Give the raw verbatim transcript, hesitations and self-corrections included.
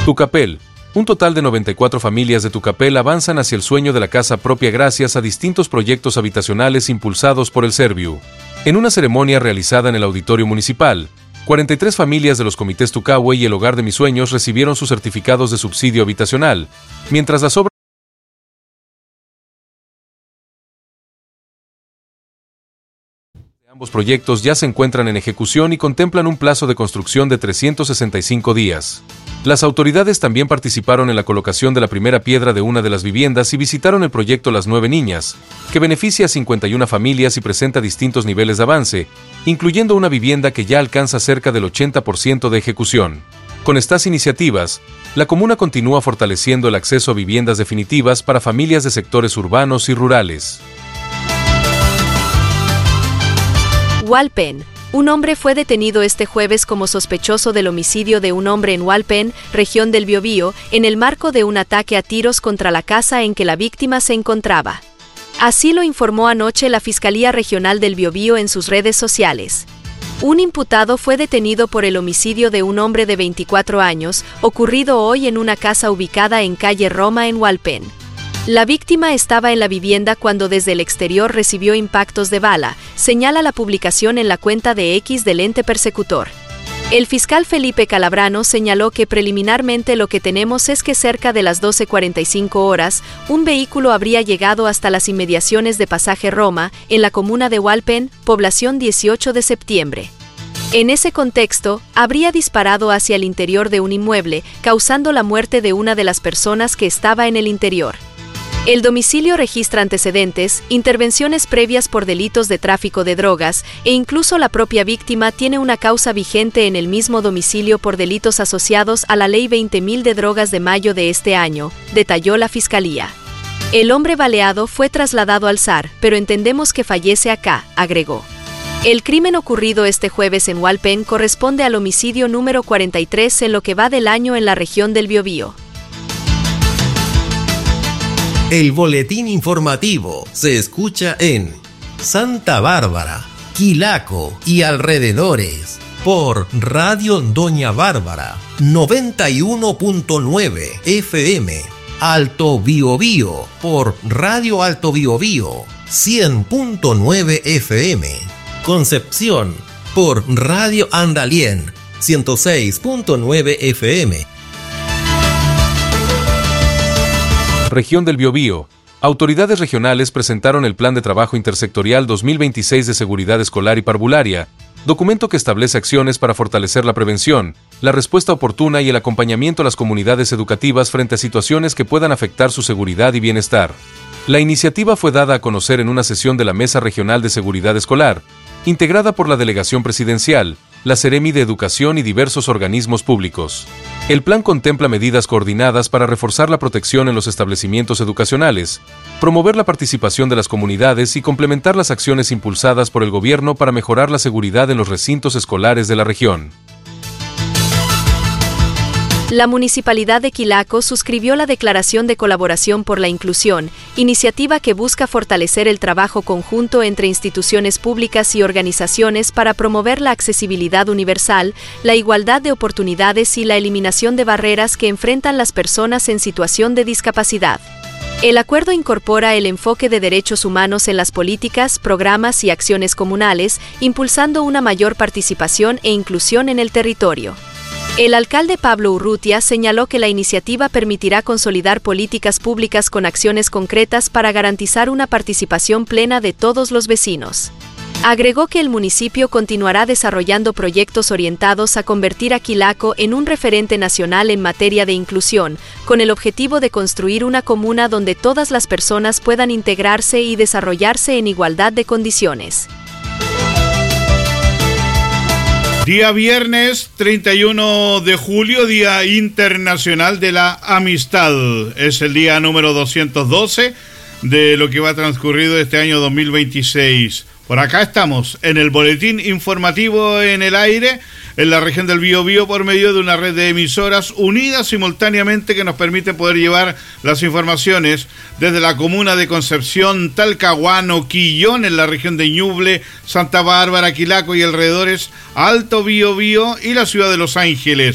Tucapel. Un total de noventa y cuatro familias de Tucapel avanzan hacia el sueño de la casa propia gracias a distintos proyectos habitacionales impulsados por el Serviu. En una ceremonia realizada en el Auditorio Municipal, cuarenta y tres familias de los comités Tucahue y el Hogar de Mis Sueños recibieron sus certificados de subsidio habitacional, mientras las obras de ambos proyectos ya se encuentran en ejecución y contemplan un plazo de construcción de trescientos sesenta y cinco días. Las autoridades también participaron en la colocación de la primera piedra de una de las viviendas y visitaron el proyecto Las Nueve Niñas, que beneficia a cincuenta y una familias y presenta distintos niveles de avance, incluyendo una vivienda que ya alcanza cerca del ochenta por ciento de ejecución. Con estas iniciativas, la comuna continúa fortaleciendo el acceso a viviendas definitivas para familias de sectores urbanos y rurales. Hualpén. Un hombre fue detenido este jueves como sospechoso del homicidio de un hombre en Hualpén, región del Biobío, en el marco de un ataque a tiros contra la casa en que la víctima se encontraba. Así lo informó anoche la Fiscalía Regional del Biobío en sus redes sociales. Un imputado fue detenido por el homicidio de un hombre de veinticuatro años, ocurrido hoy en una casa ubicada en calle Roma en Hualpén. La víctima estaba en la vivienda cuando desde el exterior recibió impactos de bala, señala la publicación en la cuenta de X del ente persecutor. El fiscal Felipe Calabrano señaló que preliminarmente lo que tenemos es que cerca de las doce cuarenta y cinco horas, un vehículo habría llegado hasta las inmediaciones de Pasaje Roma, en la comuna de Hualpén, población dieciocho de septiembre. En ese contexto, habría disparado hacia el interior de un inmueble, causando la muerte de una de las personas que estaba en el interior. El domicilio registra antecedentes, intervenciones previas por delitos de tráfico de drogas e incluso la propia víctima tiene una causa vigente en el mismo domicilio por delitos asociados a la Ley veinte mil de drogas de mayo de este año, detalló la Fiscalía. El hombre baleado fue trasladado al S A R, pero entendemos que fallece acá, agregó. El crimen ocurrido este jueves en Hualpén corresponde al homicidio número cuarenta y tres en lo que va del año en la región del Biobío. El boletín informativo se escucha en Santa Bárbara, Quilaco y alrededores por Radio Doña Bárbara noventa y uno punto nueve F M, Alto Biobío por Radio Alto Biobío cien punto nueve F M, Concepción por Radio Andalien ciento seis punto nueve F M. Región del Biobío. Autoridades regionales presentaron el Plan de Trabajo Intersectorial dos mil veintiséis de Seguridad Escolar y Parvularia, documento que establece acciones para fortalecer la prevención, la respuesta oportuna y el acompañamiento a las comunidades educativas frente a situaciones que puedan afectar su seguridad y bienestar. La iniciativa fue dada a conocer en una sesión de la Mesa Regional de Seguridad Escolar, integrada por la Delegación Presidencial, la Seremi de Educación y diversos organismos públicos. El plan contempla medidas coordinadas para reforzar la protección en los establecimientos educacionales, promover la participación de las comunidades y complementar las acciones impulsadas por el gobierno para mejorar la seguridad en los recintos escolares de la región. La Municipalidad de Quilaco suscribió la Declaración de Colaboración por la Inclusión, iniciativa que busca fortalecer el trabajo conjunto entre instituciones públicas y organizaciones para promover la accesibilidad universal, la igualdad de oportunidades y la eliminación de barreras que enfrentan las personas en situación de discapacidad. El acuerdo incorpora el enfoque de derechos humanos en las políticas, programas y acciones comunales, impulsando una mayor participación e inclusión en el territorio. El alcalde Pablo Urrutia señaló que la iniciativa permitirá consolidar políticas públicas con acciones concretas para garantizar una participación plena de todos los vecinos. Agregó que el municipio continuará desarrollando proyectos orientados a convertir a Quilaco en un referente nacional en materia de inclusión, con el objetivo de construir una comuna donde todas las personas puedan integrarse y desarrollarse en igualdad de condiciones. Día viernes treinta y uno de julio, Día Internacional de la Amistad. Es el día número doscientos doce de lo que va transcurrido este año dos mil veintiséis. Por acá estamos en el boletín informativo en el aire, en la región del Biobío, por medio de una red de emisoras unidas simultáneamente que nos permite poder llevar las informaciones desde la comuna de Concepción, Talcahuano, Quillón, en la región de Ñuble, Santa Bárbara, Quilaco y alrededores, Alto Biobío y la ciudad de Los Ángeles.